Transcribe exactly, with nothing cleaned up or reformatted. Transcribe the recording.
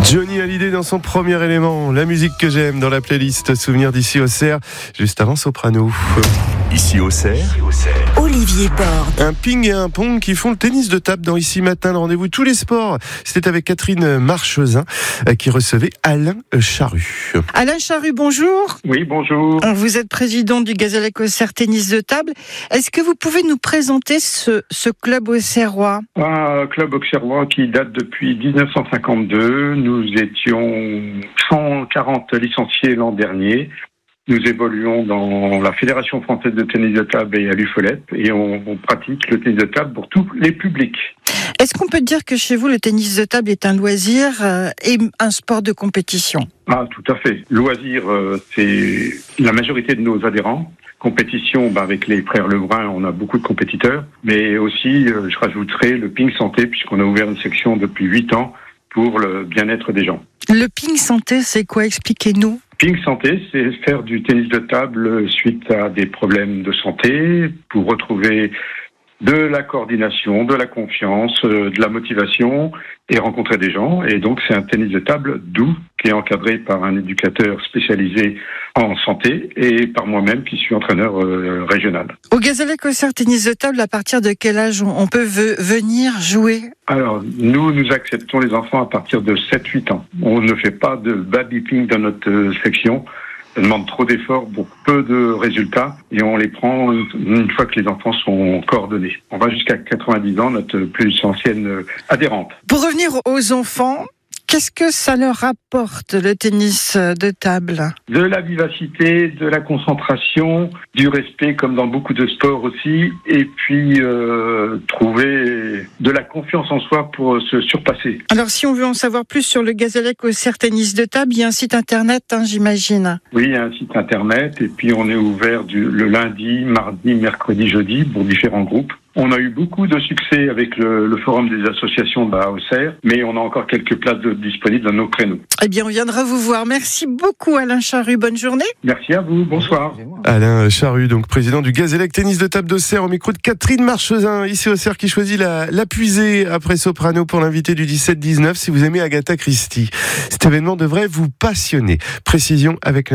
Johnny Hallyday dans son premier élément, la musique que j'aime dans la playlist Souvenirs d'ici Auxerre, juste avant Soprano. Ici Auxerre, Olivier Borde. Un ping et un pong qui font le tennis de table dans Ici Matin, le rendez-vous tous les sports. C'était avec Catherine Marchezin qui recevait Alain Charru. Alain Charru, bonjour. Oui, bonjour. Vous êtes président du Gazélec Auxerre Tennis de Table. Est-ce que vous pouvez nous présenter ce, ce club auxerrois ? Un club auxerrois qui date depuis dix-neuf cent cinquante-deux. Nous étions cent quarante licenciés l'an dernier. Nous évoluons dans la Fédération française de tennis de table et à l'Uffolep et on, on pratique le tennis de table pour tous les publics. Est-ce qu'on peut dire que chez vous, le tennis de table est un loisir euh, et un sport de compétition ? Ah, tout à fait. Loisir, euh, c'est la majorité de nos adhérents. Compétition, bah, avec les frères Lebrun, on a beaucoup de compétiteurs. Mais aussi, euh, je rajouterai le ping santé, puisqu'on a ouvert une section depuis huit ans pour le bien-être des gens. Le ping santé, c'est quoi ? Expliquez-nous. Ping santé, c'est faire du tennis de table suite à des problèmes de santé, pour retrouver de la coordination, de la confiance, de la motivation et rencontrer des gens. Et donc, c'est un tennis de table doux qui est encadré par un éducateur spécialisé en santé et par moi-même qui suis entraîneur euh, régional. Au Gazélec Auxerre Tennis de Table, à partir de quel âge on peut ve- venir jouer ? Alors, nous, nous acceptons les enfants à partir de sept huit ans. On ne fait pas de baby ping dans notre euh, section. Ça demande trop d'efforts pour peu de résultats et on les prend une fois que les enfants sont coordonnés. On va jusqu'à quatre-vingt-dix ans, notre plus ancienne adhérente. Pour revenir aux enfants, qu'est-ce que ça leur apporte, le tennis de table ? De la vivacité, de la concentration, du respect comme dans beaucoup de sports aussi, et puis euh, trouver de la confiance en soi pour se surpasser. Alors si on veut en savoir plus sur le Gazélec Auxerre Tennis de Table, il y a un site internet, hein, j'imagine. Oui, il y a un site internet, et puis on est ouvert du, le lundi, mardi, mercredi, jeudi pour différents groupes. On a eu beaucoup de succès avec le, le forum des associations de Auxerre, mais on a encore quelques places de, disponibles dans nos créneaux. Eh bien, on viendra vous voir. Merci beaucoup, Alain Charru. Bonne journée. Merci à vous. Bonsoir. Alain Charru, donc président du Gazélec Tennis de Table d'Auxerre, au micro de Catherine Marchezin, ici Auxerre, qui choisit la, la puisée après Soprano pour l'invité du dix-sept dix-neuf. Si vous aimez Agatha Christie, cet événement devrait vous passionner. Précision avec